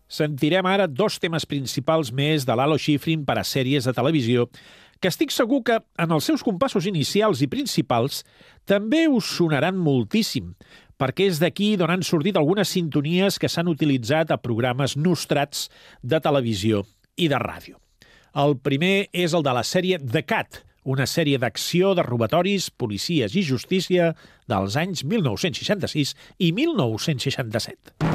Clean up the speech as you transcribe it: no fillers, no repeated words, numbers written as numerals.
Sentirem ara dos temes principals més de Lalo Schifrin per a sèries de televisió, que estic segur que en els seus compassos inicials i principals també us sonaran moltíssim, perquè és d'aquí d'on han sortit algunes sintonies que s'han utilitzat a programes nostrats de televisió i de ràdio. El primer és el de la sèrie The Cat, una sèrie d'acció de robatoris, policies i justícia dels anys 1966 i 1967.